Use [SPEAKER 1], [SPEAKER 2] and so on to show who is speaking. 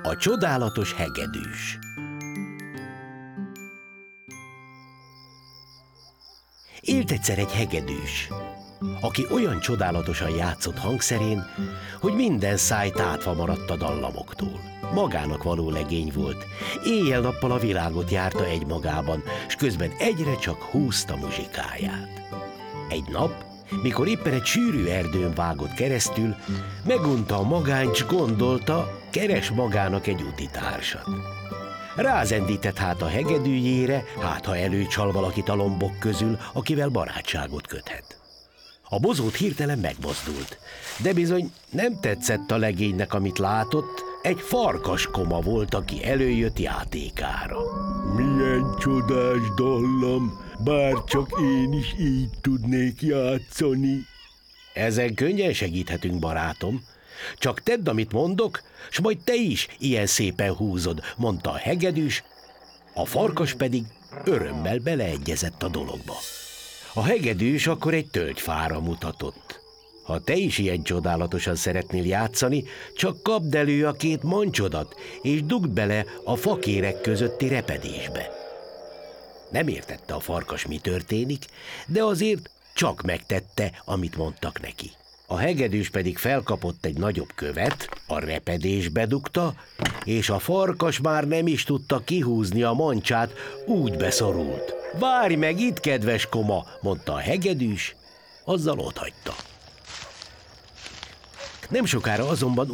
[SPEAKER 1] A csodálatos hegedűs. Élt egyszer egy hegedűs, aki olyan csodálatosan játszott hangszerén, hogy minden száj tátva maradt a dallamoktól. Magának való legény volt, éjjel-nappal a világot járta egymagában, s közben egyre csak húzta muzsikáját. Egy nap, mikor éppen egy sűrű erdőn vágott keresztül, megunta a magányt, s gondolta, keres magának egy utitársat. Rázendített hát a hegedűjére, hát ha előcsal valakit a lombok közül, akivel barátságot köthet. A bozót hirtelen megmozdult, de bizony nem tetszett a legénynek, amit látott, egy farkaskoma volt, aki előjött játékára.
[SPEAKER 2] Milyen csodás dallam, bárcsak én is így tudnék játszani.
[SPEAKER 1] Ezen könnyen segíthetünk, barátom. Csak tedd, amit mondok, s majd te is ilyen szépen húzod, mondta a hegedűs, a farkas pedig örömmel beleegyezett a dologba. A hegedűs akkor egy tölgyfára mutatott. Ha te is ilyen csodálatosan szeretnél játszani, csak kapd elő a két mancsodat, és dugd bele a fakérek közötti repedésbe. Nem értette a farkas, mi történik, de azért csak megtette, amit mondtak neki. A hegedűs pedig felkapott egy nagyobb követ, a repedésbe dugta, és a farkas már nem is tudta kihúzni a mancsát, úgy beszorult. Várj meg itt, kedves koma, mondta a hegedűs, azzal otthagyta. Nem sokára azonban